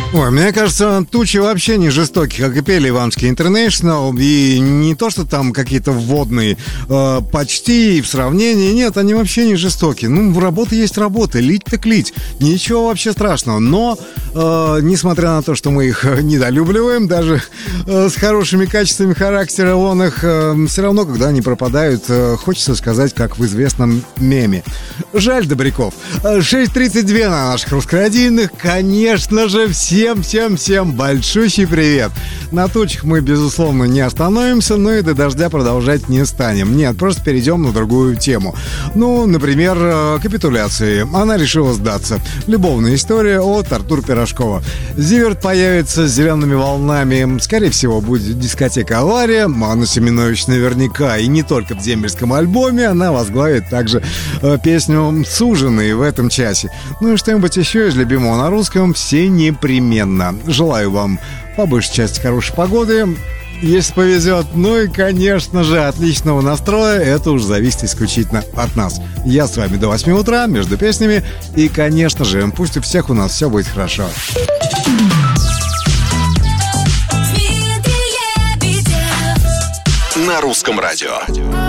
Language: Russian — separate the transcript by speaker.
Speaker 1: Ой, мне кажется, тучи вообще не жестокие, как и пели Иванский Интернешнл. И не то, что там какие-то вводные почти в сравнении. Нет, они вообще не жестокие. Ну, работа есть работа, лить так лить. Ничего вообще страшного. Но, несмотря на то, что мы их недолюбливаем, даже с хорошими качествами характера вон их, все равно, когда они пропадают, хочется сказать, как в известном меме. Жаль добряков. 6:32 на наших русскорадийных. Конечно же, всем большущий привет. На тучах мы, безусловно, не остановимся, но и до дождя продолжать не станем. Нет, просто перейдем на другую тему. Ну, например, капитуляции. Она решила сдаться. Любовная история от Артура Пирожкова. Зиверт появится с зелеными волнами. Скорее всего, будет дискотека «Авария». Анна Семенович наверняка, и не только в дембельском альбоме, она возглавит также песню «Суженые» в этом часе. Ну и что-нибудь еще из любимого на русском все непременно. Желаю вам по большей части хорошей погоды, если повезет. Ну и, конечно же, отличного настроя. Это уж зависит исключительно от нас. Я с вами до 8 утра между песнями. И, конечно же, пусть у всех у нас все будет хорошо.
Speaker 2: На русском радио.